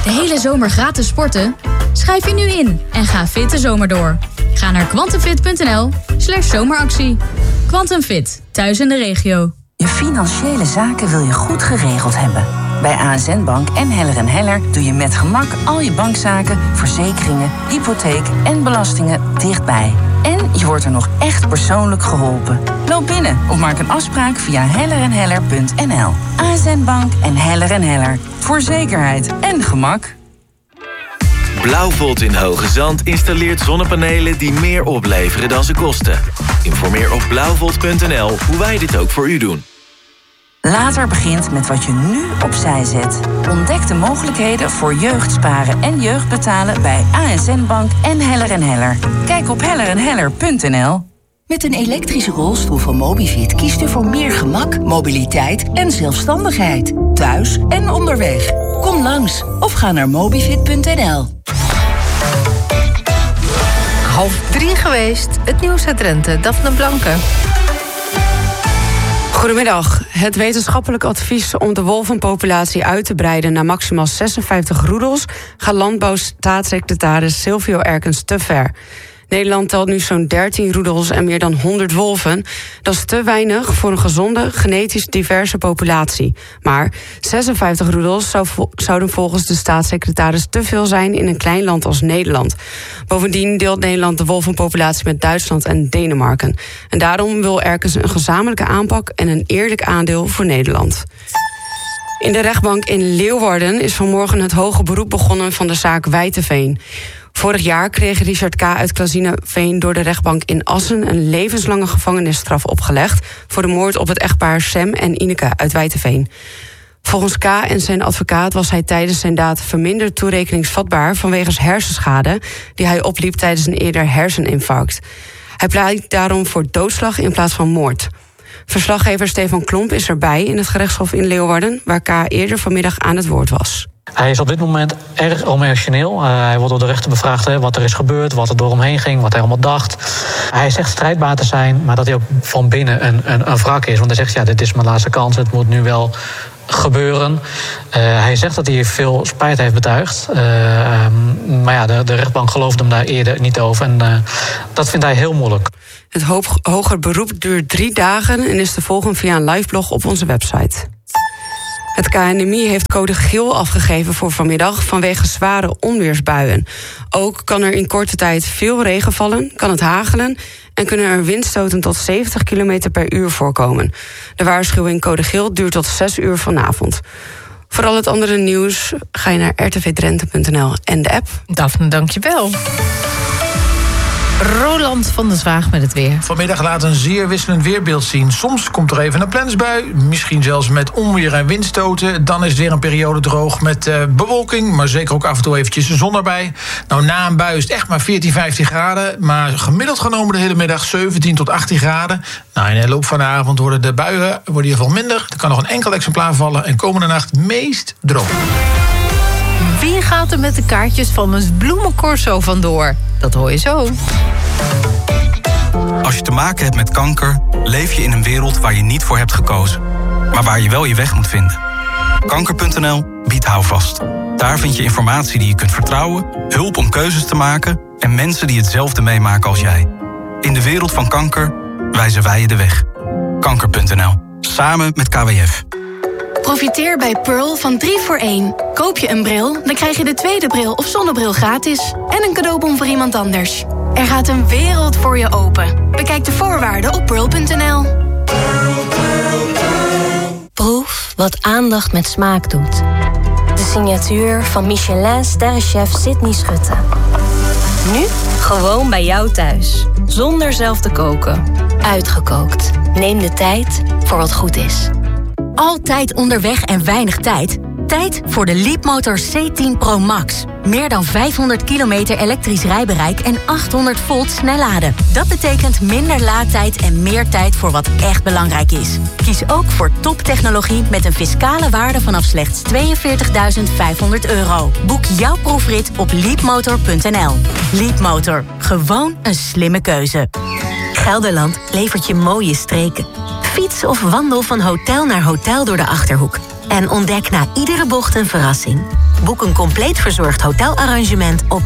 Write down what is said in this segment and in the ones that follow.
De hele zomer gratis sporten? Schrijf je nu in en ga fit de zomer door. Ga naar quantumfit.nl/zomeractie. Quantum Fit, thuis in de regio. Je financiële zaken wil je goed geregeld hebben. Bij ASN Bank en Heller & Heller doe je met gemak al je bankzaken, verzekeringen, hypotheek en belastingen dichtbij. En je wordt er nog echt persoonlijk geholpen. Loop binnen of maak een afspraak via hellerandheller.nl. ASN Bank en Heller & Heller. Voor zekerheid en gemak. Blauwvolt in Hoge Zand installeert zonnepanelen die meer opleveren dan ze kosten. Informeer op blauwvolt.nl hoe wij dit ook voor u doen. Later begint met wat je nu opzij zet. Ontdek de mogelijkheden voor jeugdsparen en jeugdbetalen bij ASN Bank en Heller & Heller. Kijk op hellerandheller.nl. Met een elektrische rolstoel van Mobivit kiest u voor meer gemak, mobiliteit en zelfstandigheid. Thuis en onderweg. Kom langs of ga naar mobivit.nl. 2:30 geweest. Het nieuws uit Drenthe. Daphne Blanke. Goedemiddag. Het wetenschappelijk advies om de wolvenpopulatie uit te breiden naar maximaal 56 roedels gaat landbouwstaatssecretaris Silvio Erkens te ver. Nederland telt nu zo'n 13 roedels en meer dan 100 wolven. Dat is te weinig voor een gezonde, genetisch diverse populatie. Maar 56 roedels zouden volgens de staatssecretaris te veel zijn in een klein land als Nederland. Bovendien deelt Nederland de wolvenpopulatie met Duitsland en Denemarken. En daarom wil Erkens een gezamenlijke aanpak en een eerlijk aandeel voor Nederland. In de rechtbank in Leeuwarden is vanmorgen het hoge beroep begonnen van de zaak Wijteveen. Vorig jaar kreeg Richard K. uit Klazineveen door de rechtbank in Assen een levenslange gevangenisstraf opgelegd voor de moord op het echtpaar Sam en Ineke uit Wijteveen. Volgens K. en zijn advocaat was hij tijdens zijn daad verminderd toerekeningsvatbaar vanwege hersenschade die hij opliep tijdens een eerder herseninfarct. Hij pleit daarom voor doodslag in plaats van moord. Verslaggever Stefan Klomp is erbij in het gerechtshof in Leeuwarden, waar K. eerder vanmiddag aan het woord was. Hij is op dit moment erg emotioneel. Hij wordt door de rechter bevraagd wat er is gebeurd, wat er door hem heen ging, wat hij allemaal dacht. Hij zegt strijdbaar te zijn, maar dat hij ook van binnen een wrak is. Want hij zegt, ja, dit is mijn laatste kans, het moet nu wel gebeuren. Hij zegt dat hij veel spijt heeft betuigd. Maar ja, de rechtbank geloofde hem daar eerder niet over. En dat vindt hij heel moeilijk. Het hoger beroep duurt 3 dagen en is te volgen via een liveblog op onze website. Het KNMI heeft code geel afgegeven voor vanmiddag vanwege zware onweersbuien. Ook kan er in korte tijd veel regen vallen, kan het hagelen en kunnen er windstoten tot 70 km per uur voorkomen. De waarschuwing code geel duurt tot 6 uur vanavond. Voor al het andere nieuws ga je naar rtvdrenthe.nl en de app. Daphne, dankjewel. Roland van der Zwaag met het weer. Vanmiddag laat een zeer wisselend weerbeeld zien. Soms komt er even een plensbui, misschien zelfs met onweer en windstoten. Dan is het weer een periode droog met bewolking, maar zeker ook af en toe eventjes de zon erbij. Nou, na een bui is het echt maar 14, 15 graden. Maar gemiddeld genomen de hele middag 17 tot 18 graden. Nou, in de loop van de avond worden de buien in ieder geval minder. Er kan nog een enkel exemplaar vallen en komende nacht meest droog. Wie gaat er met de kaartjes van een bloemencorso vandoor? Dat hoor je zo. Als je te maken hebt met kanker, leef je in een wereld waar je niet voor hebt gekozen. Maar waar je wel je weg moet vinden. Kanker.nl biedt houvast. Daar vind je informatie die je kunt vertrouwen, hulp om keuzes te maken en mensen die hetzelfde meemaken als jij. In de wereld van kanker wijzen wij je de weg. Kanker.nl. Samen met KWF. Profiteer bij Pearl van 3 voor 1. Koop je een bril, dan krijg je de tweede bril of zonnebril gratis. En een cadeaubon voor iemand anders. Er gaat een wereld voor je open. Bekijk de voorwaarden op pearl.nl. Proef wat aandacht met smaak doet. De signatuur van Michelin-sterrenchef Sydney Schutte. Nu gewoon bij jou thuis. Zonder zelf te koken. Uitgekookt. Neem de tijd voor wat goed is. Altijd onderweg en weinig tijd? Tijd voor de Leapmotor C10 Pro Max. Meer dan 500 kilometer elektrisch rijbereik en 800 volt snelladen. Dat betekent minder laadtijd en meer tijd voor wat echt belangrijk is. Kies ook voor toptechnologie met een fiscale waarde vanaf slechts €42.500. Boek jouw proefrit op leapmotor.nl. Leapmotor. Gewoon een slimme keuze. Gelderland levert je mooie streken. Fiets of wandel van hotel naar hotel door de Achterhoek. En ontdek na iedere bocht een verrassing. Boek een compleet verzorgd hotelarrangement op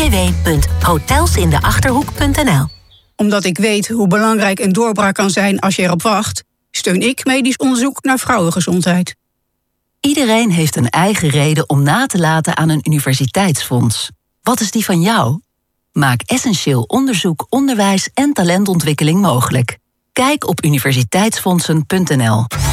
www.hotelsindeachterhoek.nl. Omdat ik weet hoe belangrijk een doorbraak kan zijn als je erop wacht, steun ik medisch onderzoek naar vrouwengezondheid. Iedereen heeft een eigen reden om na te laten aan een universiteitsfonds. Wat is die van jou? Maak essentieel onderzoek, onderwijs en talentontwikkeling mogelijk. Kijk op universiteitsfondsen.nl.